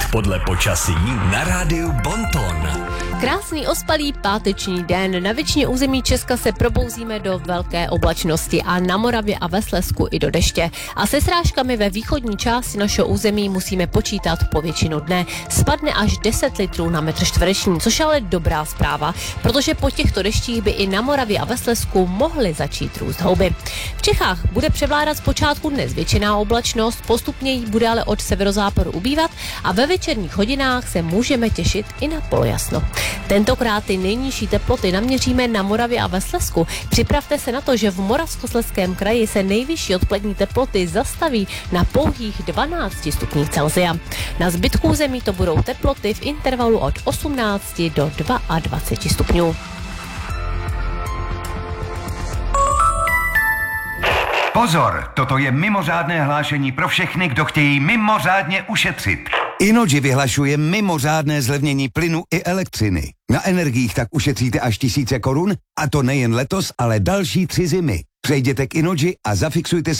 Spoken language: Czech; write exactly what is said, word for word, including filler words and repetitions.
podle počasí na rádiu Bonton. Krásný ospalý páteční den. Na většině území Česka se probouzíme do velké oblačnosti a na Moravě a ve Slezsku i do deště. A se srážkami ve východní části našeho území musíme počítat po většinu dne. Spadne až deset litrů na metr čtvereční, což je ale dobrá zpráva, protože po těchto deštích by i na Moravě a ve Slezsku mohly začít růst houby. V Čechách bude převládat zpočátku dnes většiná oblačnost, postupně jí bude ale od severozápadu ubývat a ve večerních hodinách se můžeme těšit i na polojasno. Tentokrát ty nejnižší teploty naměříme na Moravě a ve Slezsku. Připravte se na to, že v Moravskoslezském kraji se nejvyšší odpolední teploty zastaví na pouhých dvanácti stupních Celsia. Na zbytku území to budou teploty v intervalu od osmnácti do dvaceti dvou stupňů. Pozor, toto je mimořádné hlášení pro všechny, kdo chtějí mimořádně ušetřit. Innogy vyhlašuje mimořádné zlevnění plynu i elektřiny. Na energiích tak ušetříte až tisíce korun, a to nejen letos, ale další tři zimy. Přejděte k Innogy a zafixujte